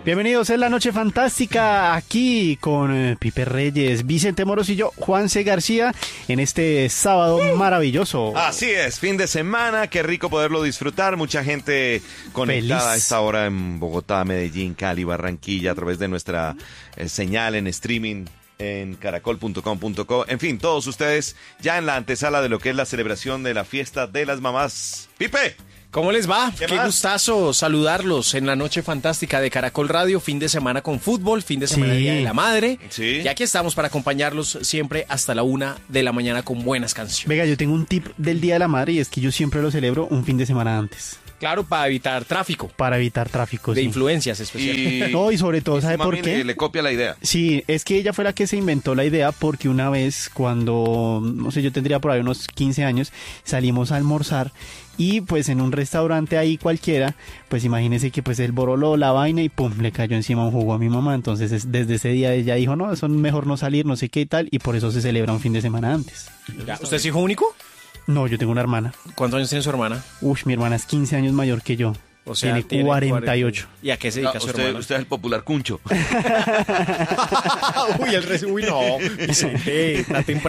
Bienvenidos, es la Noche Fantástica, aquí con Pipe Reyes, Vicente Moros y yo, Juanse García, en este sábado maravilloso. Así es, fin de semana, qué rico poderlo disfrutar, mucha gente conectada Feliz. a esta hora en Bogotá, Medellín, Cali, Barranquilla, a través de nuestra señal en streaming en caracol.com.co, en fin, todos ustedes ya en la antesala de lo que es la celebración de la fiesta de las mamás. ¡Pipe! ¿Cómo les va? Qué más? gustazo saludarlos en la noche fantástica de Caracol Radio, fin de semana con fútbol, fin de semana Día de la Madre. Sí. Y aquí estamos para acompañarlos siempre hasta la 1 de la mañana con buenas canciones. Venga, yo tengo un tip del Día de la Madre y es que yo siempre lo celebro un fin de semana antes, Claro, para evitar tráfico para evitar tráfico. de sí. influencias especialmente. Y, No, y sobre todo, y ¿sabe su por mami qué? le copia la idea. Sí, es que ella fue la que se inventó la idea porque una vez cuando, no sé, yo tendría por ahí unos 15 años, salimos a almorzar y pues en un restaurante ahí cualquiera, pues imagínese que pues él boroló la vaina y pum, le cayó encima un jugo a mi mamá. Entonces desde ese día ella dijo, no, eso es mejor no salir, no sé qué y tal, y por eso se celebra un fin de semana antes. Ya, ¿usted es hijo único? No, yo tengo una hermana. ¿Cuántos años tiene su hermana? Mi hermana es 15 años mayor que yo. O sea, tiene 48. ¿Y a qué se dedica su hermana? Usted es el popular cuncho. Uy, no, Vicente, está